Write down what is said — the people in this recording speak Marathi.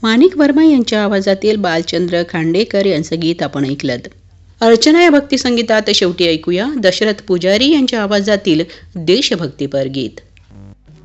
माणिक वर्मा यांच्या आवाजातील बालचंद्र खांडेकर यांचं गीत आपण ऐकलं. अर्चना या भक्तिसंगीतात शेवटी ऐकूया दशरथ पुजारी यांच्या आवाजातील देशभक्तीपर गीत.